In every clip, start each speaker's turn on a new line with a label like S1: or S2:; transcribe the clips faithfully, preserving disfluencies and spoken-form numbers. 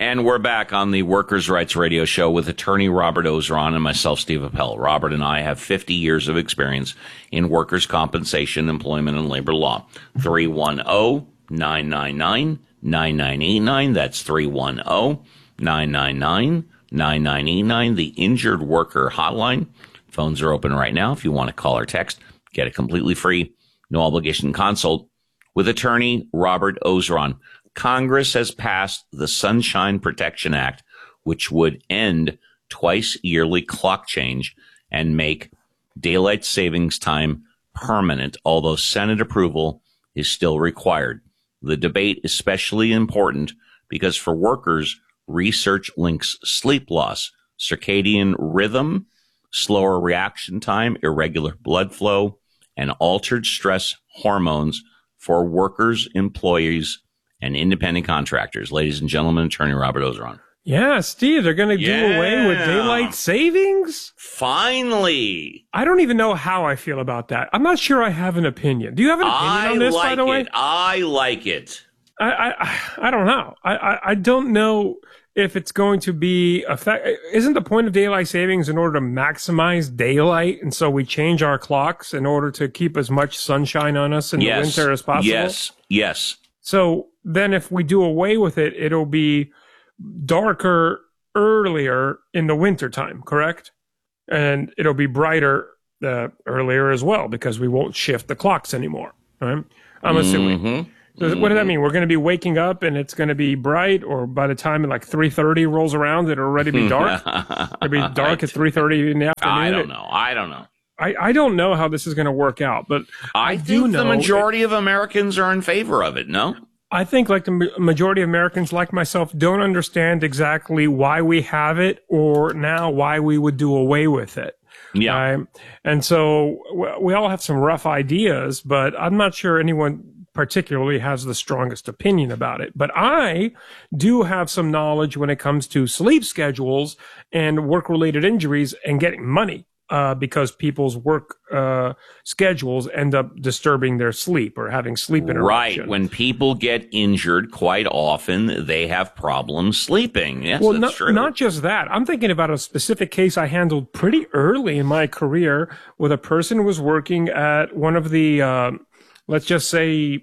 S1: And we're back on the Workers' Rights Radio Show with attorney Robert Ozeron and myself, Steve Appel. Robert and I have fifty years of experience in workers' compensation, employment, and labor law. three one zero, nine nine nine, nine nine eight nine. That's three one zero, nine nine nine, nine nine eight nine. The Injured Worker Hotline. Phones are open right now. If you want to call or text, get it completely free. No obligation consult with attorney Robert Ozeron. Congress has passed the Sunshine Protection Act, which would end twice yearly clock change and make daylight savings time permanent, although Senate approval is still required. The debate is especially important because for workers, research links sleep loss, circadian rhythm, slower reaction time, irregular blood flow, and altered stress hormones for workers, employees, and independent contractors. Ladies and gentlemen, attorney Robert Ozeron.
S2: Yeah, Steve, they're going to
S1: yeah.
S2: do away with daylight savings?
S1: Finally.
S2: I don't even know how I feel about that. I'm not sure I have an opinion. Do you have an opinion
S1: I
S2: on this,
S1: like
S2: by the way?
S1: It. I like it.
S2: I, I, I don't know. I, I, I don't know if it's going to be effect. Isn't the point of daylight savings in order to maximize daylight? And so we change our clocks in order to keep as much sunshine on us in
S1: yes.
S2: the winter as possible?
S1: Yes, yes.
S2: So then if we do away with it, it'll be darker earlier in the wintertime, correct? And it'll be brighter uh, earlier as well because we won't shift the clocks anymore. Right? I'm assuming.
S1: Mm-hmm.
S2: So what does that mean? We're going to be waking up and it's going to be bright, or by the time like three thirty rolls around, it'll already be dark? It'll be dark at three thirty in the afternoon?
S1: I don't know. I don't know.
S2: I, I don't know how this is going to work out, but I,
S1: I
S2: do
S1: think
S2: know
S1: the majority of Americans are in favor of it, no?
S2: I think like the ma- majority of Americans like myself don't understand exactly why we have it or now why we would do away with it.
S1: Yeah.
S2: Um, and so w- we all have some rough ideas, but I'm not sure anyone particularly has the strongest opinion about it. But I do have some knowledge when it comes to sleep schedules and work-related injuries and getting money. Uh, because people's work uh, schedules end up disturbing their sleep or having sleep interruption.
S1: Right. When people get injured, quite often they have problems sleeping. Yes,
S2: well,
S1: that's
S2: not,
S1: true.
S2: Not just that. I'm thinking about a specific case I handled pretty early in my career with a person who was working at one of the, uh, let's just say,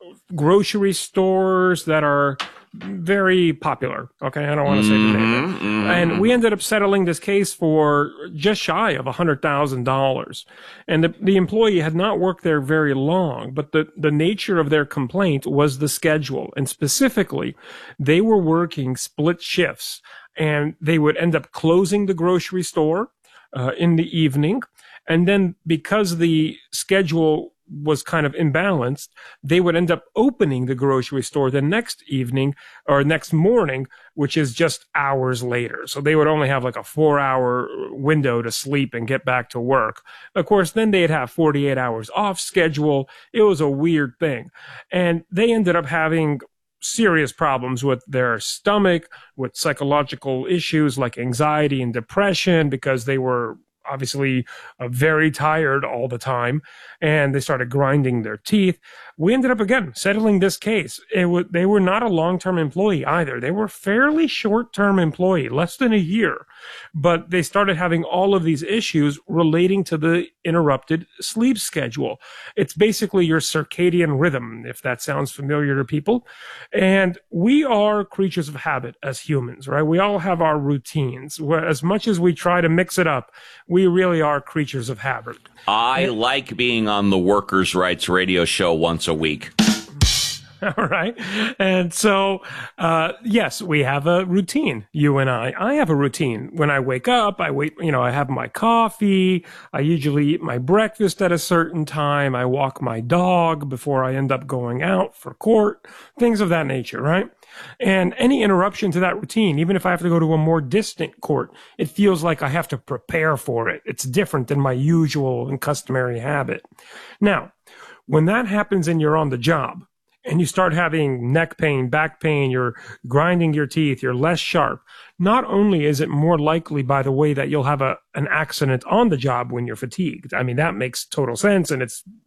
S2: grocery stores that are very popular. Okay. I don't want to say the name.
S1: Mm-hmm.
S2: And we ended up settling this case for just shy of a hundred thousand dollars. And the, the employee had not worked there very long, but the, the nature of their complaint was the schedule. And specifically, they were working split shifts and they would end up closing the grocery store, uh, in the evening. And then because the schedule was kind of imbalanced, they would end up opening the grocery store the next evening or next morning, which is just hours later. So they would only have like a four hour window to sleep and get back to work. Of course, then they'd have forty-eight hours off schedule. It was a weird thing. And they ended up having serious problems with their stomach, with psychological issues like anxiety and depression because they were obviously uh, very tired all the time, and they started grinding their teeth. We ended up, again, settling this case. It w- they were not a long-term employee either. They were fairly short-term employee, less than a year, but they started having all of these issues relating to the interrupted sleep schedule. It's basically your circadian rhythm, if that sounds familiar to people. And we are creatures of habit as humans, right? We all have our routines. As much as we try to mix it up, we really are creatures of habit.
S1: I
S2: and,
S1: like being on the Workers' Rights Radio Show once a week.
S2: All right. And so, uh, yes, we have a routine, you and I. I have a routine. When I wake up, I wait, you know, I have my coffee. I usually eat my breakfast at a certain time. I walk my dog before I end up going out for court, things of that nature, right? And any interruption to that routine, even if I have to go to a more distant court, it feels like I have to prepare for it. It's different than my usual and customary habit. Now, when that happens and you're on the job, and you start having neck pain, back pain, you're grinding your teeth, you're less sharp, not only is it more likely, by the way, that you'll have a an accident on the job when you're fatigued. I mean, that makes total sense, and it's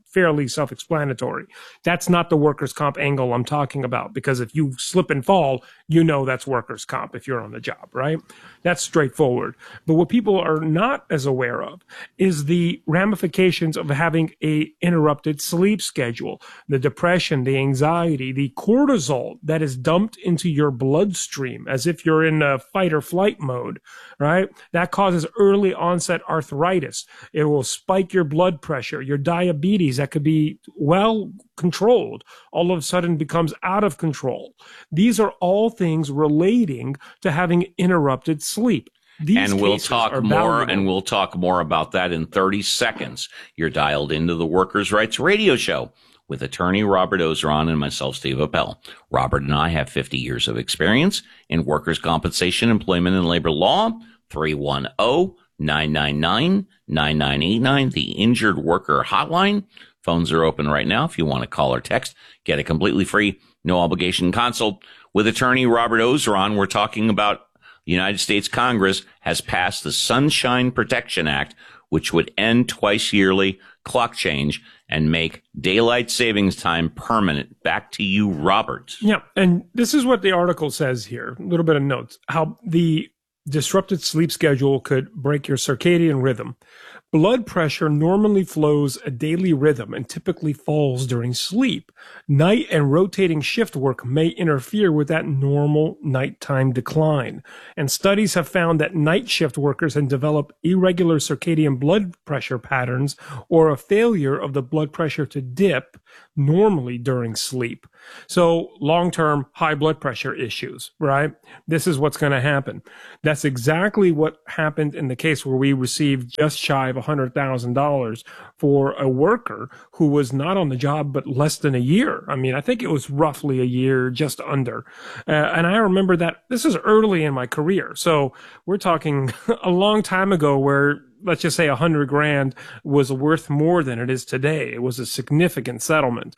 S2: fairly self-explanatory. That's not the workers' comp angle I'm talking about, because if you slip and fall, you know that's workers' comp if you're on the job, right? That's straightforward. But what people are not as aware of is the ramifications of having a interrupted sleep schedule, the depression, the anxiety, the cortisol that is dumped into your bloodstream as if you're in a fight or flight mode, right? That causes early onset arthritis. It will spike your blood pressure, your diabetes that could be well controlled, all of a sudden becomes out of control. These are all things relating to having interrupted sleep. These
S1: and we'll talk more
S2: valuable.
S1: and we'll talk more about that in thirty seconds. You're dialed into the Workers' Rights Radio Show with attorney Robert Ozeron and myself, Steve Appel. Robert and I have fifty years of experience in workers' compensation, employment, and labor law. three one zero, nine nine nine, nine nine eight nine, the Injured Worker Hotline. Phones are open right now if you want to call or text. Get a completely free, no obligation consult with attorney Robert Ozeron. We're talking about the United States Congress has passed the Sunshine Protection Act, which would end twice yearly clock change and make daylight savings time permanent. Back to you, Robert.
S2: Yeah, and this is what the article says here. A little bit of notes. How the disrupted sleep schedule could break your circadian rhythm. Blood pressure normally flows a daily rhythm and typically falls during sleep. Night and rotating shift work may interfere with that normal nighttime decline. And studies have found that night shift workers can develop irregular circadian blood pressure patterns or a failure of the blood pressure to dip normally during sleep. So long-term high blood pressure issues, right? This is what's going to happen. That's exactly what happened in the case where we received just shy of one hundred thousand dollars for a worker who was not on the job but less than a year. I mean, I think it was roughly a year, just under. Uh, and I remember that this is early in my career. So we're talking a long time ago where, let's just say a hundred grand was worth more than it is today. It was a significant settlement.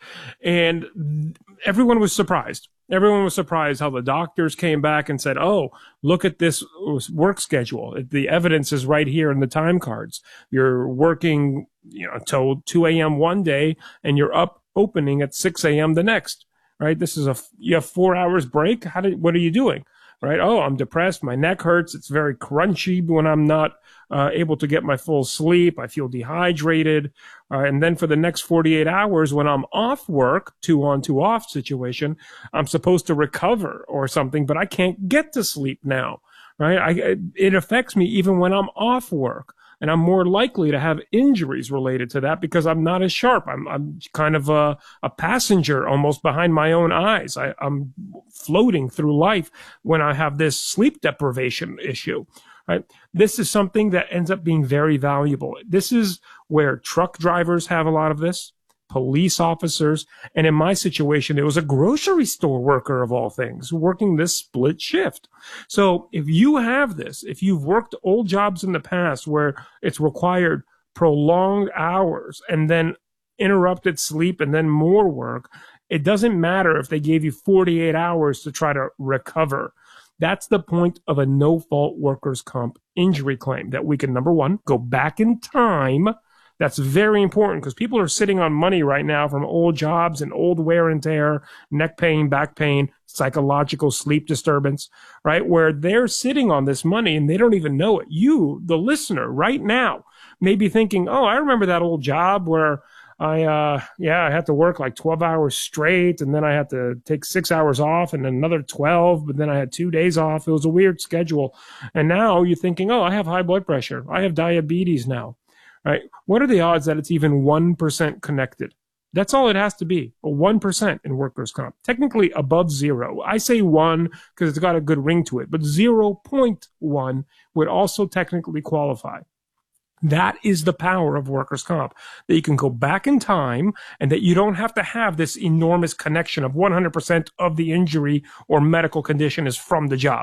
S2: And everyone was surprised. Everyone was surprised how the doctors came back and said, oh, look at this work schedule. The evidence is right here in the time cards. You're working, you know, until two a.m. one day and you're up opening at six a.m. the next, right? This is a, you have four hours break. How did, what are you doing? Right? Oh, I'm depressed. My neck hurts. It's very crunchy when I'm not uh, able to get my full sleep. I feel dehydrated. Uh, and then for the next forty-eight hours, when I'm off work, two on, two off situation, I'm supposed to recover or something, but I can't get to sleep now. Right? I, it affects me even when I'm off work. And I'm more likely to have injuries related to that because I'm not as sharp. I'm, I'm kind of a, a passenger almost behind my own eyes. I, I'm floating through life when I have this sleep deprivation issue, right? This is something that ends up being very valuable. This is where truck drivers have a lot of this, police officers, and in my situation, it was a grocery store worker of all things working this split shift. So if you have this, if you've worked old jobs in the past where it's required prolonged hours and then interrupted sleep and then more work, it doesn't matter if they gave you forty-eight hours to try to recover. That's the point of a no-fault workers' comp injury claim, that we can, number one, go back in time. That's very important because people are sitting on money right now from old jobs and old wear and tear, neck pain, back pain, psychological sleep disturbance, right? Where they're sitting on this money and they don't even know it. You, the listener, right now, may be thinking, oh, I remember that old job where I, uh, yeah, I had to work like twelve hours straight and then I had to take six hours off and another twelve, but then I had two days off. It was a weird schedule. And now you're thinking, oh, I have high blood pressure. I have diabetes now. Right? What are the odds that it's even one percent connected? That's all it has to be, a one percent in workers' comp. Technically above zero. I say one because it's got a good ring to it, but zero point one would also technically qualify. That is the power of workers' comp, that you can go back in time and that you don't have to have this enormous connection of one hundred percent of the injury or medical condition is from the job.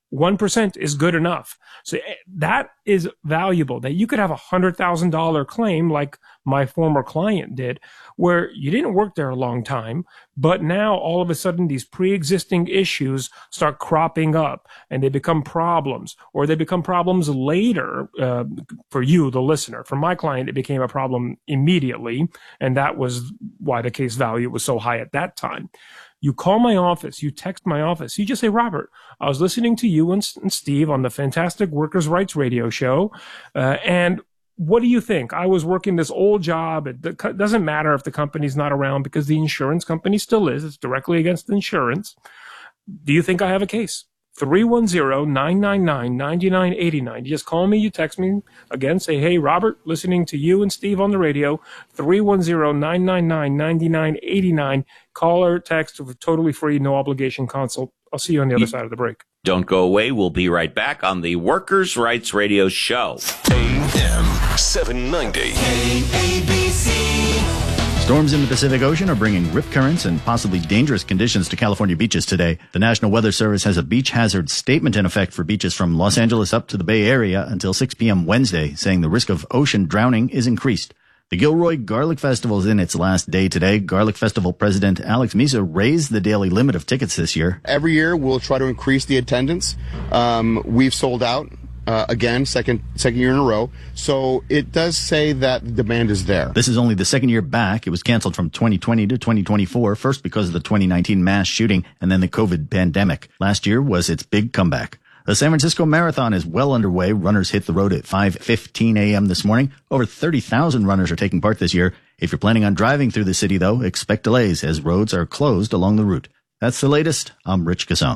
S2: one percent is good enough. So that is valuable, that you could have a one hundred thousand dollars claim like my former client did, where you didn't work there a long time, but now all of a sudden these pre-existing issues start cropping up and they become problems, or they become problems later uh, for you, the listener. For my client, it became a problem immediately, and that was why the case value was so high at that time. You call my office, you text my office, you just say, Robert, I was listening to you and, and Steve on the fantastic Workers' Rights Radio show, uh, and what do you think? I was working this old job. It doesn't matter if the company's not around because the insurance company still is. It's directly against insurance. Do you think I have a case? three one zero, nine nine nine, nine nine eight nine. You just call me, you text me. Again, say, hey, Robert, listening to you and Steve on the radio, three one zero, nine nine nine, nine nine eight nine. Call or text, totally free, no obligation consult. I'll see you on the other side of the break.
S1: Don't go away. We'll be right back on the Workers' Rights Radio Show.
S3: A M seven ninety. A A B C.
S4: Storms in the Pacific Ocean are bringing rip currents and possibly dangerous conditions to California beaches today. The National Weather Service has a beach hazard statement in effect for beaches from Los Angeles up to the Bay Area until six p.m. Wednesday, saying the risk of ocean drowning is increased. The Gilroy Garlic Festival is in its last day today. Garlic Festival President Alex Misa raised the daily limit of tickets this year.
S5: Every year we'll try to increase the attendance. Um, we've sold out. Uh, again, second second year in a row. So it does say that the demand is there.
S4: This is only the second year back. It was canceled from twenty twenty to twenty twenty-four, first because of the twenty nineteen mass shooting and then the COVID pandemic. Last year was its big comeback. The San Francisco Marathon is well underway. Runners hit the road at five fifteen a.m. this morning. Over thirty thousand runners are taking part this year. If you're planning on driving through the city, though, expect delays as roads are closed along the route. That's the latest. I'm Rich Gasson.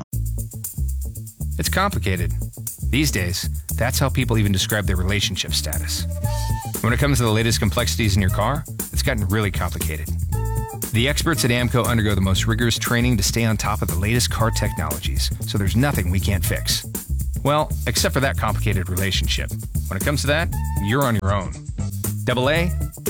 S6: It's complicated. These days, that's how people even describe their relationship status. When it comes to the latest complexities in your car, it's gotten really complicated. The experts at AAMCO undergo the most rigorous training to stay on top of the latest car technologies, so there's nothing we can't fix. Well, except for that complicated relationship. When it comes to that, you're on your own. Double A,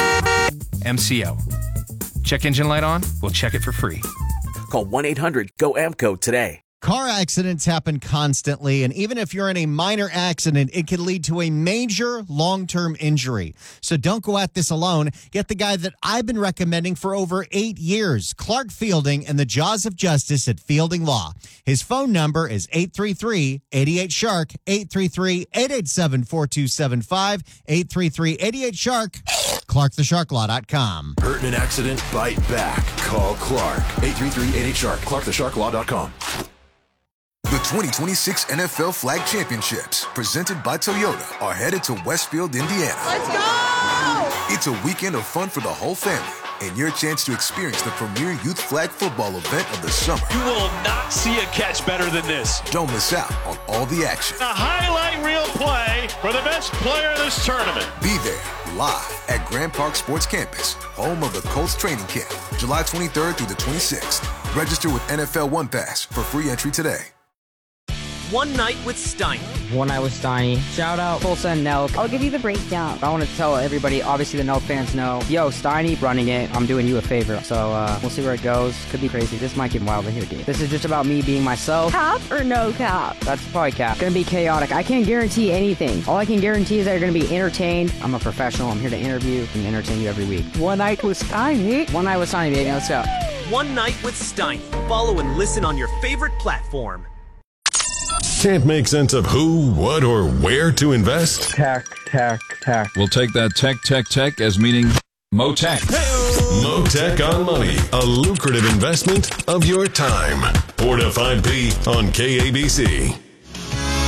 S6: M C O. Check engine light on? We'll check it for free.
S7: Call one eight hundred G O A M C O today.
S8: Car accidents happen constantly, and even if you're in a minor accident, it can lead to a major long-term injury. So don't go at this alone. Get the guy that I've been recommending for over eight years, Clark Fielding and the Jaws of Justice at Fielding Law. His phone number is eight three three, eight eight, shark, eight three three, eight eight seven, four two seven five, eight three three, eight eight, shark, clark the shark law dot com.
S3: Hurt in an accident? Bite back. Call Clark. eight three three, eight eight, shark, clark the shark law dot com. The twenty twenty-six N F L Flag Championships, presented by Toyota, are headed to Westfield, Indiana.
S9: Let's go!
S3: It's a weekend of fun for the whole family and your chance to experience the premier youth flag football event of the summer.
S10: You will not see a catch better than this.
S3: Don't miss out on all the action.
S10: A highlight reel play for the best player in this tournament.
S3: Be there live at Grand Park Sports Campus, home of the Colts training camp, July twenty-third through the twenty-sixth. Register with N F L One Pass for free entry today.
S11: One Night with Steiny.
S12: One Night with Steiny. Shout out Tulsa and Nelk.
S13: I'll give you the breakdown.
S12: I want to tell everybody, obviously the Nelk fans know, yo, Steiny running it, I'm doing you a favor. So uh, we'll see where it goes. Could be crazy. This might get wild in here, dude. This is just about me being myself.
S13: Cap or no cap?
S12: That's probably cap. Gonna be chaotic. I can't guarantee anything. All I can guarantee is that you're gonna be entertained. I'm a professional. I'm here to interview and entertain you every week.
S13: One Night with Steiny.
S12: One Night with Steiny, baby. Let's go.
S11: One Night with Steiny. Follow and listen on your favorite platform.
S14: Can't make sense of who, what, or where to invest?
S15: Tech, tech, tech.
S16: We'll take that tech, tech, tech as meaning Motech.
S14: Motech on Money, a lucrative investment of your time. four to five p on K A B C.